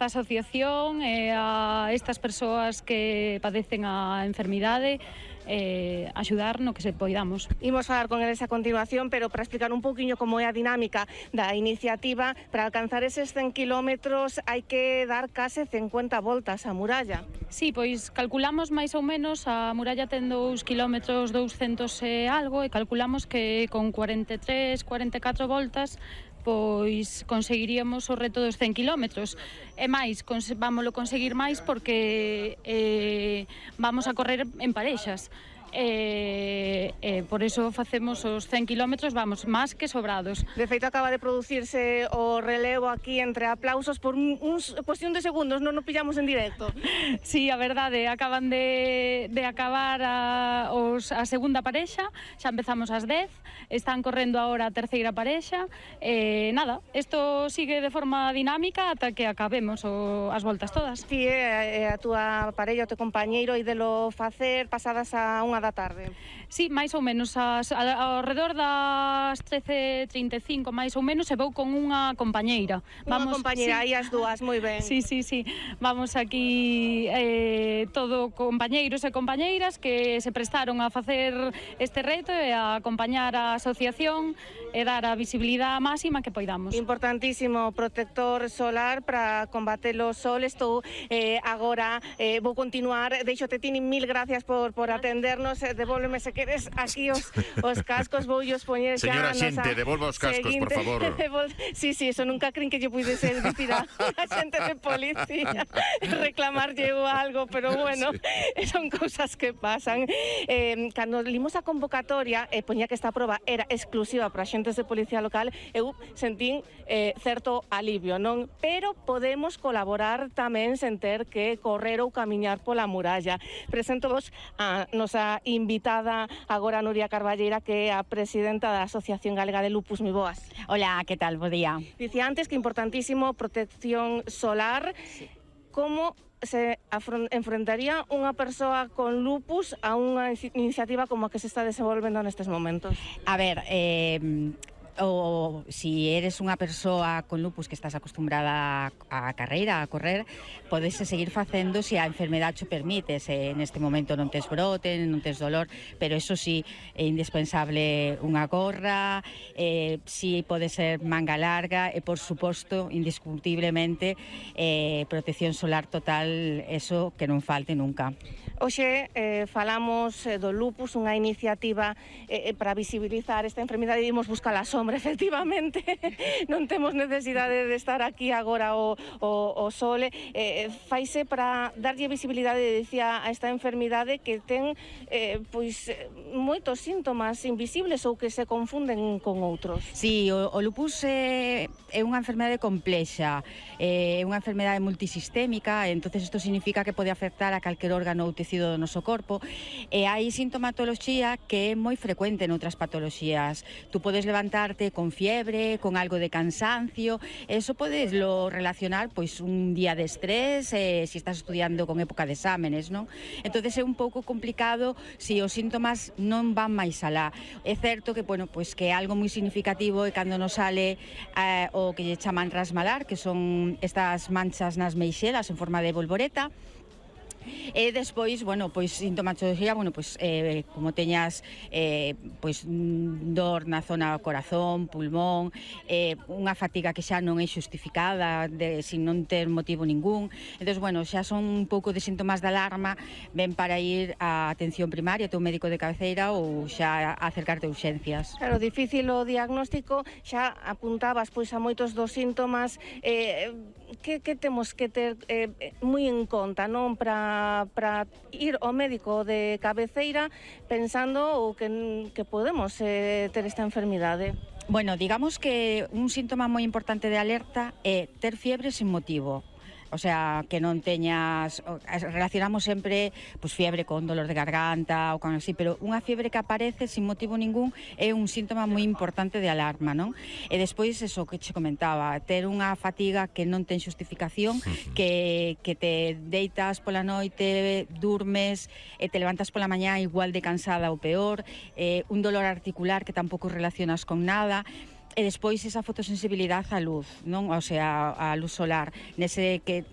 esta asociación e a estas persoas que padecen a enfermidade axudar no que se poidamos. Imos falar con eles a continuación, pero para explicar un pouquiño como é a dinámica da iniciativa, para alcanzar eses 100 kilómetros hai que dar case 50 voltas á muralla. Sí, pois calculamos máis ou menos, a muralla ten 2 kilómetros 200 e algo, e calculamos que con 43, 44 voltas pois conseguiríamos o reto dos 100 kilómetros. E máis, vámoslo conseguir máis porque vamos a correr en parexas. Por eso facemos os 100 kilómetros, vamos, máis que sobrados. De feito, acaba de producirse o relevo aquí entre aplausos por cuestión de segundos, non nos pillamos en directo. Sí, a verdade, acaban de acabar a segunda parexa, xa empezamos ás 10, están correndo agora a terceira parexa, nada, isto sigue de forma dinámica ata que acabemos as voltas todas. Ti e a túa parella, o teu compañeiro, idelo facer pasadas a 1 da tarde. Sí, máis ou menos, ao redor das 13:35 máis ou menos, e vou con unha compañeira. Unha compañeira, aí as dúas, moi ben. Sí, vamos aquí todo compañeiros e compañeiras que se prestaron a facer este reto e a acompañar a asociación e dar a visibilidade máxima que poidamos. Importantísimo, protector solar para combater o sol. Estou agora, vou continuar, deixote Tini, mil gracias por atendernos, devolveme se queres aquí os cascos, voullos poñer xa. Señora xente, devolva os cascos, por favor. Sí, eso nunca crin que lle puidese dicir a xente de policía, reclamarlle algo, pero bueno, son cousas que pasan. Cando limos a convocatoria, poñía que esta proba era exclusiva para xentes de policía local, eu sentín certo alivio, non? Pero podemos colaborar tamén sen ter que correr ou camiñar pola muralla. Presento vos a nosa invitada agora, Nuria Carballeira, que é a presidenta da Asociación Galega de Lupus. Moi boas. Hola, que tal? Bo día. Dicía antes que importantísimo protección solar. Sí. Como se enfrentaría unha persoa con lupus a unha iniciativa como a que se está desenvolvendo nestes momentos? A ver, ou si eres unha persoa con lupus que estás acostumbrada á carreira, a correr, podes seguir facendo se a enfermedade cho permite, se neste momento non tes brote, non tes dolor, pero eso sí, é indispensable unha gorra, si pode ser manga larga e, por suposto, indiscutiblemente, protección solar total, eso que non falte nunca. Hoxe falamos do lupus, unha iniciativa para visibilizar esta enfermedade, e imos buscar a sombra, efectivamente, non temos necesidade de estar aquí agora o sole, faise para darlle visibilidade, decía, a esta enfermidade que ten pois moitos síntomas invisibles ou que se confunden con outros. Sí, o lupus é unha enfermedade complexa, é unha enfermedade multisistémica, entonces isto significa que pode afectar a calquer órgano ou tecido do noso corpo, e hai sintomatoloxía que é moi frecuente noutras patoloxías. Tú podes levantarte con fiebre, con algo de cansancio, eso podes lo relacionar pois un día de estrés, se estás estudiando con época de exámenes, non? Entonces é un pouco complicado se os síntomas non van máis alá. É certo que, bueno, pois que é algo moi significativo e cando nos sale o que lle chaman rasmalar, que son estas manchas nas meixelas en forma de bolboreta. E despois, bueno, pois sintomatoloxía, bueno, pois como teñas pois dor na zona do corazón, pulmón, unha fatiga que xa non é xustificada, sin non ter motivo ningún. Entón, bueno, xa son un pouco de síntomas de alarma, ven para ir á atención primaria, teu médico de cabeceira, ou xa acercarte a urxencias. Claro, difícil o diagnóstico, xa apuntabas pois a moitos dos síntomas, que temos que ter moi en conta, non, para ir ao médico de cabeceira pensando que podemos ter esta enfermidade? Bueno, digamos que un síntoma moi importante de alerta é ter fiebre sin motivo. O sea, que non teñas... Relacionamos sempre pues, fiebre con dolor de garganta ou con así, pero unha fiebre que aparece sin motivo ningún é un síntoma moi importante de alarma, non? E despois, eso que che comentaba, ter unha fatiga que non ten xustificación, que te deitas pola noite, durmes, e te levantas pola mañá igual de cansada ou peor, un dolor articular que tampouco relacionas con nada. E despois esa fotosensibilidade á luz, non? O sea, a luz solar, nese que